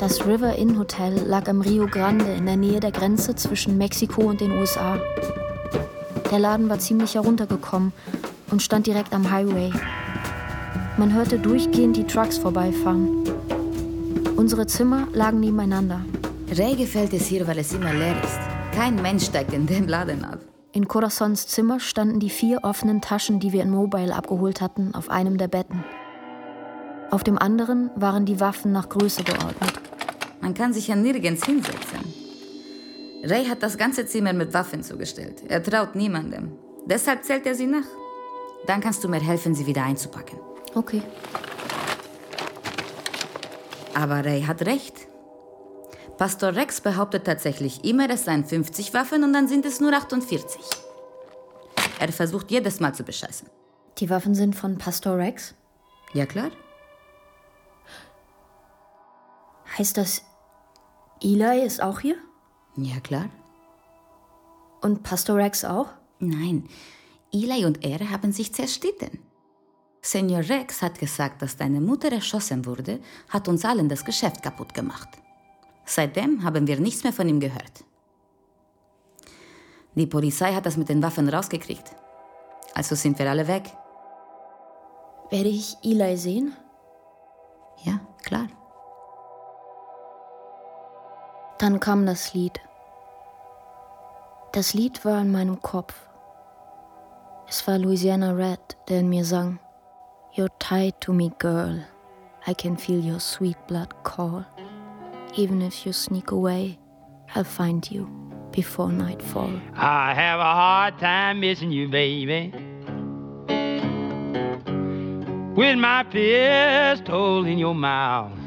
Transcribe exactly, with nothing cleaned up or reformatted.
Das River Inn Hotel lag am Rio Grande in der Nähe der Grenze zwischen Mexiko und den U S A. Der Laden war ziemlich heruntergekommen und stand direkt am Highway. Man hörte durchgehend die Trucks vorbeifahren. Unsere Zimmer lagen nebeneinander. Ray gefällt es hier, weil es immer leer ist. Kein Mensch steigt in dem Laden ab. In Corazons Zimmer standen die vier offenen Taschen, die wir in Mobile abgeholt hatten, auf einem der Betten. Auf dem anderen waren die Waffen nach Größe geordnet. Man kann sich ja nirgends hinsetzen. Ray hat das ganze Zimmer mit Waffen zugestellt. Er traut niemandem. Deshalb zählt er sie nach. Dann kannst du mir helfen, sie wieder einzupacken. Okay. Aber Ray hat recht. Pastor Rex behauptet tatsächlich immer, es seien fünfzig Waffen und dann sind es nur achtundvierzig. Er versucht jedes Mal zu bescheißen. Die Waffen sind von Pastor Rex? Ja, klar. Heißt das, Eli ist auch hier? Ja, klar. Und Pastor Rex auch? Nein, Eli und er haben sich zerstritten. Senior Rex hat gesagt, dass deine Mutter erschossen wurde, hat uns allen das Geschäft kaputt gemacht. Seitdem haben wir nichts mehr von ihm gehört. Die Polizei hat das mit den Waffen rausgekriegt. Also sind wir alle weg. Werde ich Eli sehen? Ja, klar. Dann kam das Lied. Das Lied war in meinem Kopf. Es war Louisiana Red, der in mir sang. You're tied to me, girl. I can feel your sweet blood call. Even if you sneak away, I'll find you before nightfall. I have a hard time missing you, baby. With my pistol in your mouth.